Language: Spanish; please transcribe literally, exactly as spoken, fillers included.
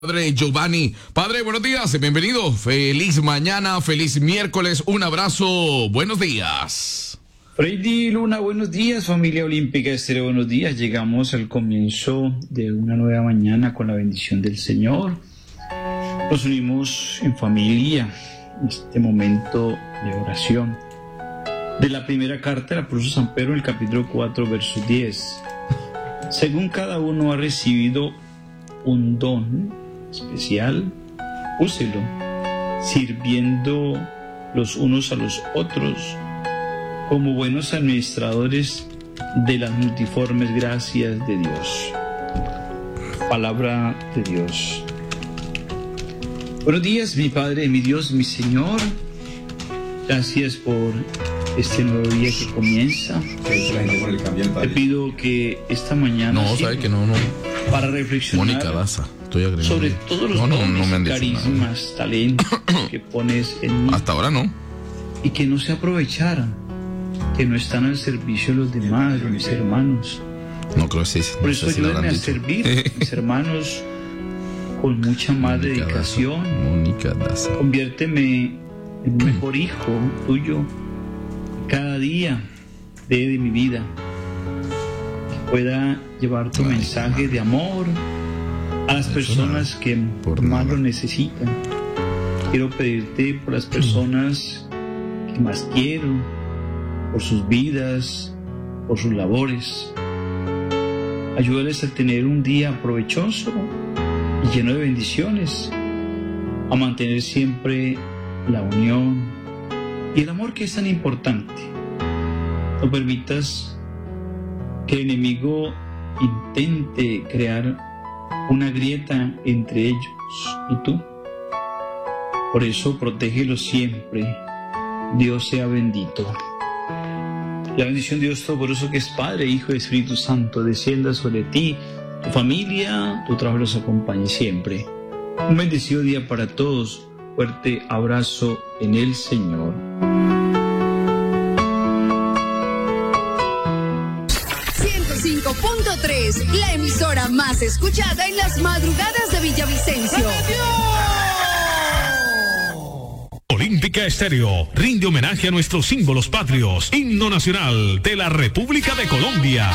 Padre Giovanni. Padre, buenos días, bienvenido. Feliz mañana, feliz miércoles, un abrazo, buenos días. Freddy Luna, buenos días, familia olímpica Estéreo, buenos días. Llegamos al comienzo de una nueva mañana con la bendición del Señor. Nos unimos en familia en este momento de oración. De la primera carta del apóstol San Pedro, en el capítulo cuatro, verso diez. Según cada uno ha recibido un don especial, úselo, sirviendo los unos a los otros como buenos administradores de las multiformes gracias de Dios. Palabra de Dios. Buenos días, mi Padre, mi Dios, mi Señor. Gracias por este nuevo día que comienza. Te pido que esta mañana... No, sabe que no, no. Para reflexionar Mónica Daza, estoy agregando. sobre todos los no, no, dones, no me han dicho carismas, nada. talentos que pones en mí Hasta ahora no. y que no se aprovecharan, que no están al servicio de los demás, de mis hermanos. No creo que sí. Por No eso sé si lo ayúdenme habrán a dicho. servir a mis hermanos con mucha más Mónica dedicación. Daza, Mónica Daza. Conviérteme en un mejor hijo tuyo cada día de, de mi vida. Que pueda llevar tu Ay, mensaje de amor a las Eso personas nada, que por más nada. lo necesitan. Quiero pedirte por las personas que más quiero, por sus vidas, por sus labores. Ayúdales a tener un día provechoso y lleno de bendiciones, a mantener siempre la unión y el amor que es tan importante. No permitas que el enemigo intente crear una grieta entre ellos y tú. Por eso protégelos siempre. Dios sea bendito. La bendición de Dios Todopoderoso, que es Padre, Hijo y Espíritu Santo, descienda sobre ti, tu familia, tu trabajo los acompañe siempre. Un bendecido día para todos. Fuerte abrazo en el Señor. ciento cinco punto tres, la emisora más escuchada en las madrugadas de Villavicencio. Olímpica Estéreo rinde homenaje a nuestros símbolos patrios, himno nacional de la República de Colombia.